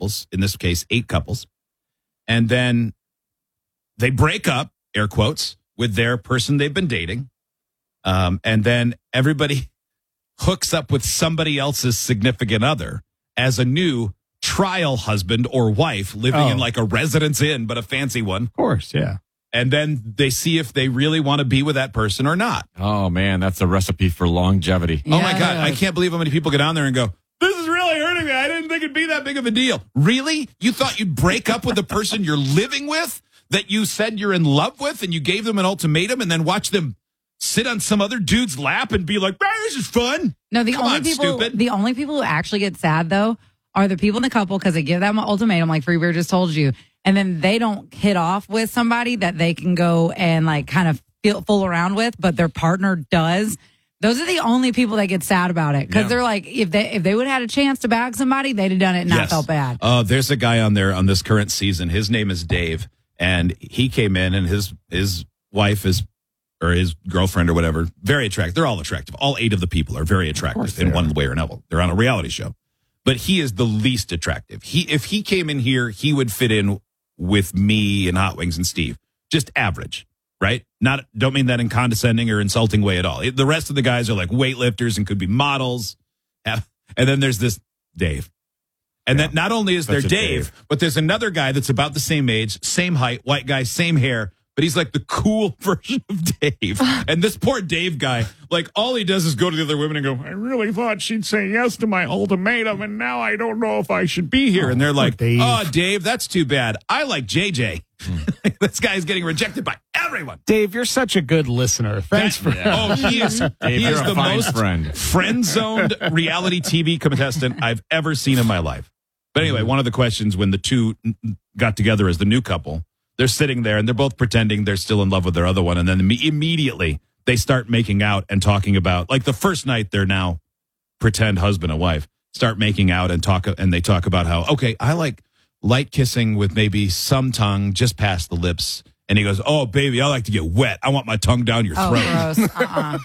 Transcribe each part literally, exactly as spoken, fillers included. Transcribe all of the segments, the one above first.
couples, in this case, eight couples. And then they break up, air quotes, with their person they've been dating. Um, and then everybody hooks up with somebody else's significant other as a new trial husband or wife living Oh. in like a residence inn, but a fancy one. Of course, yeah. And then they see if they really want to be with that person or not. Oh, man, that's a recipe for longevity. Oh, my Yeah. God. I can't believe how many people get on there and go, this is really hurting me. I didn't think it'd be that big of a deal. Really? You thought you'd break up with the person you're living with that you said you're in love with and you gave them an ultimatum and then watch them sit on some other dude's lap and be like, oh, this is fun. No, the Come only on, people stupid. the only people who actually get sad though are the people in the couple because they give them an ultimatum, like Free Beer just told you, and then they don't hit off with somebody that they can go and like kind of feel, fool around with, but their partner does. Those are the only people that get sad about it because Yeah. they're like, if they if they would have had a chance to bag somebody, they'd have done it and not Yes. felt bad. Uh, there's a guy on there on this current season. His name is Dave, and he came in, and his his wife is, or his girlfriend or whatever, very attractive. They're all attractive. All eight of the people are very attractive in one way or another. They're on a reality show, but he is the least attractive. He if he came in here, he would fit in with me and Hot Wings and Steve, just average. Right? Not don't mean that in condescending or insulting way at all. The rest of the guys are like weightlifters and could be models. And then there's this Dave. And Yeah. then not only is there Such a Dave, Dave. but there's another guy that's about the same age, same height, white guy, same hair, but he's like the cool version of Dave. And this poor Dave guy, like all he does is go to the other women and go, I really thought she'd say yes to my ultimatum, and now I don't know if I should be here. And they're like, Dave. oh, Dave, that's too bad. I like J J. This guy's getting rejected by everyone. Dave, you're such a good listener. Thanks for Oh, he is, Dave, he is you're a the fine most friend. friend-zoned reality T V contestant I've ever seen in my life. But anyway, one of the questions when the two got together as the new couple, they're sitting there and they're both pretending they're still in love with their other one. And then imme- immediately they start making out and talking about, like the first night they're now pretend husband and wife, start making out and talk. And they talk about how, okay, I like light kissing with maybe some tongue just past the lips. And he goes, oh, baby, I like to get wet. I want my tongue down your Oh, throat. gross. Uh-uh.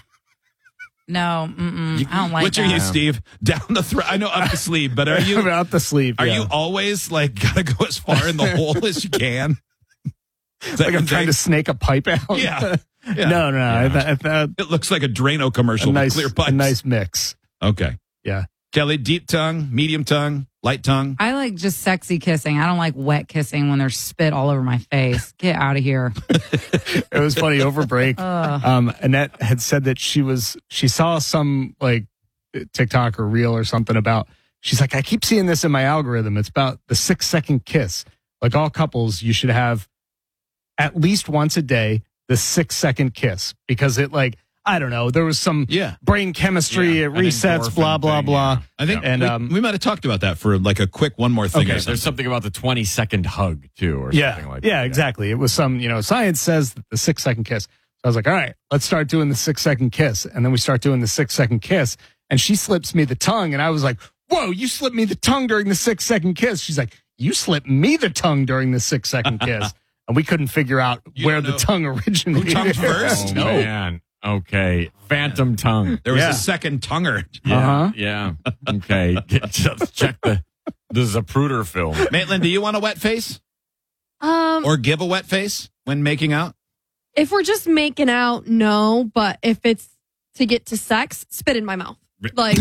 No, mm-mm, I don't like Which that. are you, Steve? Down the throat? I know up the sleeve, but are you out the sleeve. are yeah. you always like gotta go as far in the hole as you can? Is that like your I'm trying thing? to snake a pipe out? Yeah. Yeah. No, no, no. I, th- I thought It looks like a Drano commercial a nice, with clear pipes. a nice mix. Okay. Yeah. Kelly, deep tongue, medium tongue, light tongue. I like just sexy kissing. I don't like wet kissing when there's spit all over my face. Get out of here. It was funny over break. Ugh. Um, Annette had said that she was she saw some like TikTok or reel or something about. She's like, I keep seeing this in my algorithm. It's about the six second kiss. Like all couples, you should have at least once a day the six second kiss because it like I don't know. There was some Yeah. brain chemistry. Yeah, it an resets. endorphin Blah blah thing, blah. yeah. I think And, we, um, we might have talked about that for like a quick one more thing. Okay, or There's something. something about the twenty second hug, too, or Yeah, something like yeah, that. exactly. It was some, you know, science says the six second kiss. So I was like, all right, let's start doing the six second kiss. And then we start doing the six second kiss. And she slips me the tongue. And I was like, whoa, you slipped me the tongue during the six second kiss. She's like, you slipped me the tongue during the six second kiss. And we couldn't figure out You where don't the know tongue originated. who tongued first? Oh, No. man. Okay. Phantom tongue. There was Yeah. a second tonguer. Yeah. Uh-huh. Yeah. Okay. Get, just check the, the Zapruder film. Maitland, do you want a wet face Um, or give a wet face when making out? if we're just making out, no. But if it's to get to sex, spit in my mouth. Like,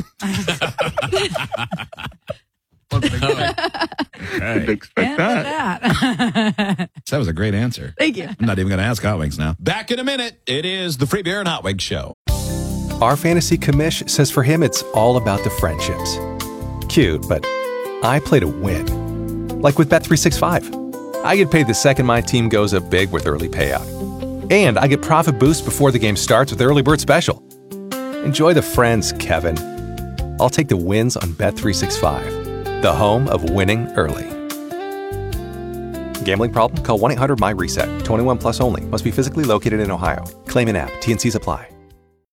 Okay. Expect And with that. that. That was a great answer. thank you. I'm not even going to ask Hot Wings now. Back in a minute. It is the Free Beer and Hot Wings show. Our fantasy commish says for him it's all about the friendships. Cute, but I play to win. Like with Bet three sixty-five. I get paid the second my team goes up big with early payout. And I get profit boost before the game starts with Early Bird Special. Enjoy the friends, Kevin. I'll take the wins on Bet three sixty-five, the home of winning early. Gambling problem? Call one eight hundred M Y RESET. twenty-one plus only. Must be physically located in Ohio. Claim in app. T N Cs apply.